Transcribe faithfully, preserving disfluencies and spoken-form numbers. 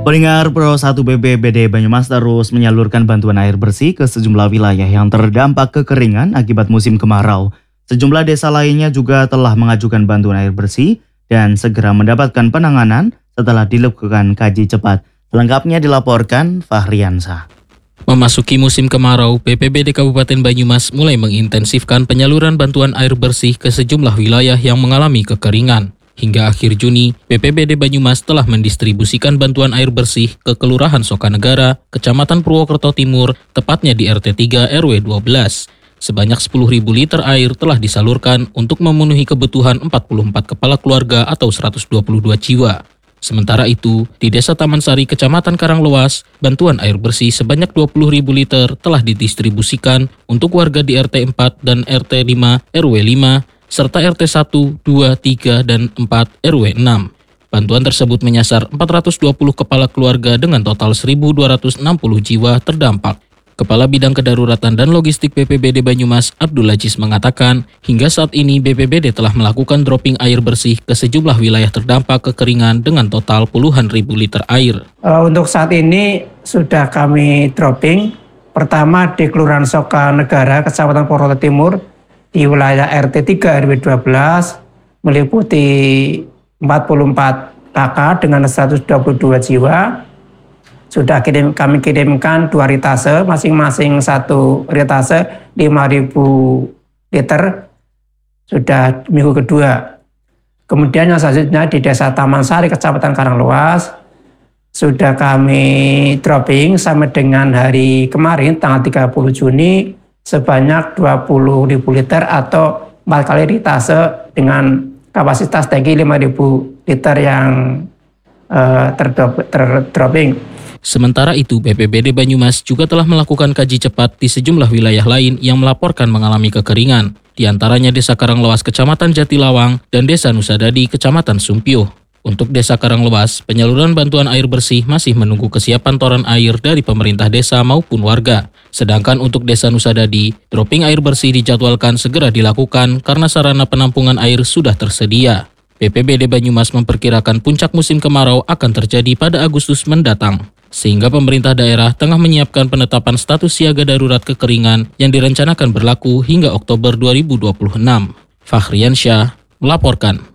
Pendengar Pro satu B P B D Banyumas terus menyalurkan bantuan air bersih ke sejumlah wilayah yang terdampak kekeringan akibat musim kemarau. Sejumlah desa lainnya juga telah mengajukan bantuan air bersih dan segera mendapatkan penanganan setelah dilakukan kaji cepat. Lengkapnya dilaporkan Fahriansa. Memasuki musim kemarau, B P B D Kabupaten Banyumas mulai mengintensifkan penyaluran bantuan air bersih ke sejumlah wilayah yang mengalami kekeringan. Hingga akhir Juni, B P B D Banyumas telah mendistribusikan bantuan air bersih ke Kelurahan Sokanegara, Kecamatan Purwokerto Timur, tepatnya di R T tiga R W dua belas. Sebanyak sepuluh ribu liter air telah disalurkan untuk memenuhi kebutuhan empat puluh empat kepala keluarga atau seratus dua puluh dua jiwa. Sementara itu, di Desa Taman Sari, Kecamatan Karanglewas, bantuan air bersih sebanyak dua puluh ribu liter telah didistribusikan untuk warga di R T empat dan R T lima R W lima, serta R T satu, dua, tiga, dan empat R W enam. Bantuan tersebut menyasar empat ratus dua puluh kepala keluarga dengan total seribu dua ratus enam puluh jiwa terdampak. Kepala Bidang Kedaruratan dan Logistik B P B D Banyumas, Abdul Aziz mengatakan, hingga saat ini B P B D telah melakukan dropping air bersih ke sejumlah wilayah terdampak kekeringan dengan total puluhan ribu liter air. Uh, untuk saat ini sudah kami dropping. Pertama di Kelurahan Sokanegara, Kecamatan Purwokerto Timur, di wilayah R T tiga R W dua belas meliputi empat puluh empat K K dengan seratus dua puluh dua jiwa. Sudah kirim, kami kirimkan dua ritase, masing-masing satu ritase lima ribu liter, sudah minggu kedua. Kemudian yang selanjutnya di Desa Taman Sari, Kecamatan Karanglewas, sudah kami dropping sampai dengan hari kemarin, tanggal tiga puluh Juni, sebanyak dua puluh ribu liter atau empat kali ritase dengan kapasitas tangki lima ribu liter yang uh, terdropping. Sementara itu, B P B D Banyumas juga telah melakukan kaji cepat di sejumlah wilayah lain yang melaporkan mengalami kekeringan, di antaranya Desa Karanglewas, Kecamatan Jatilawang, dan Desa Nusadadi, Kecamatan Sumpio. Untuk Desa Karanglewas, penyaluran bantuan air bersih masih menunggu kesiapan toran air dari pemerintah desa maupun warga. Sedangkan untuk Desa Nusadadi, dropping air bersih dijadwalkan segera dilakukan karena sarana penampungan air sudah tersedia. B P B D Banyumas memperkirakan puncak musim kemarau akan terjadi pada Agustus mendatang, sehingga pemerintah daerah tengah menyiapkan penetapan status siaga darurat kekeringan yang direncanakan berlaku hingga Oktober dua ribu dua puluh enam. Fahriansyah melaporkan.